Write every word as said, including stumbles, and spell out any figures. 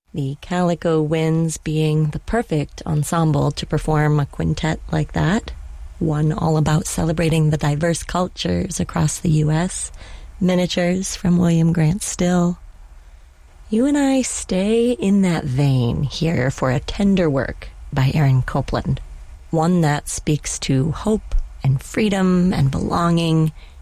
The Calico Winds being the perfect ensemble to perform a quintet like that, one all about celebrating the diverse cultures across the U S, miniatures from William Grant Still. You and I stay in that vein here for a tender work by Aaron Copland, one that speaks to hope and freedom and belonging